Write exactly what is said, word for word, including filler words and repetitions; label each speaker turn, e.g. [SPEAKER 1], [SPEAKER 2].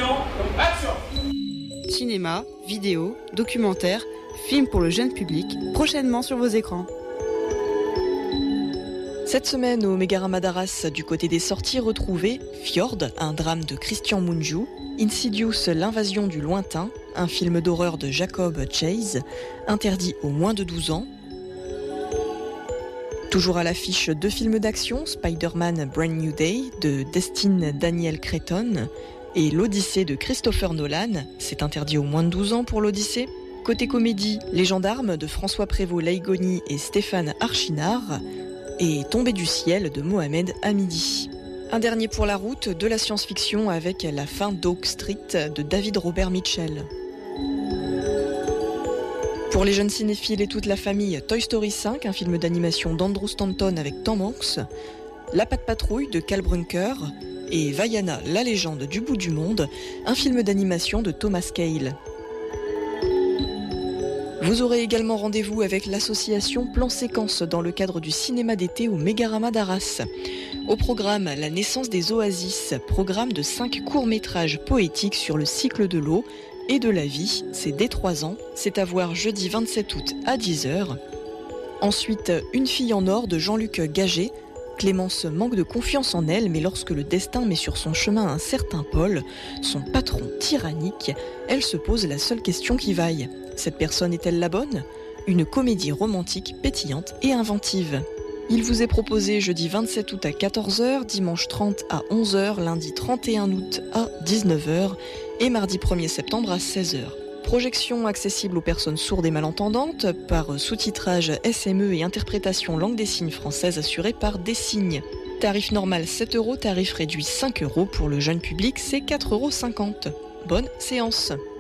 [SPEAKER 1] action.
[SPEAKER 2] Cinéma, vidéo, documentaire, films pour le jeune public, prochainement sur vos écrans.
[SPEAKER 3] Cette semaine au Mégarama d'Arras, du côté des sorties, retrouvez Fjord, un drame de Christian Mungiu, Insidious, l'invasion du lointain, un film d'horreur de Jacob Chase, interdit aux moins de douze ans. Toujours à l'affiche, deux films d'action, Spider-Man Brand New Day de Destin Daniel Cretton et L'Odyssée de Christopher Nolan, c'est interdit aux moins de douze ans pour l'Odyssée. Côté comédie, Les Gendarmes de François Prévost-Laïgoni et Stéphane Archinard et Tombé du ciel de Mohamed Hamidi. Un dernier pour la route, de la science-fiction avec La fin d'Oak Street de David Robert Mitchell. Pour les jeunes cinéphiles et toute la famille, Toy Story cinq, un film d'animation d'Andrew Stanton avec Tom Hanks, La Patte Patrouille de Cal Brunker et Vaiana, la légende du bout du monde, un film d'animation de Thomas Cale. Vous aurez également rendez-vous avec l'association Plan Séquence dans le cadre du cinéma d'été au Mégarama d'Arras. Au programme, La naissance des oasis, programme de cinq courts-métrages poétiques sur le cycle de l'eau et de la vie, c'est dès trois ans, c'est à voir jeudi vingt-sept août à dix heures. Ensuite, Une fille en or de Jean-Luc Gaget. Clémence manque de confiance en elle, mais lorsque le destin met sur son chemin un certain Paul, son patron tyrannique, elle se pose la seule question qui vaille. Cette personne est-elle la bonne ? Une comédie romantique pétillante et inventive. Il vous est proposé jeudi vingt-sept août à quatorze heures, dimanche trente à onze heures, lundi trente et un août à dix-neuf heures et mardi premier septembre à seize heures. Projection accessible aux personnes sourdes et malentendantes par sous-titrage S M E et interprétation langue des signes française assurée par Dessignes. Tarif normal sept euros, tarif réduit cinq euros. Pour le jeune public, c'est quatre euros cinquante. Bonne séance.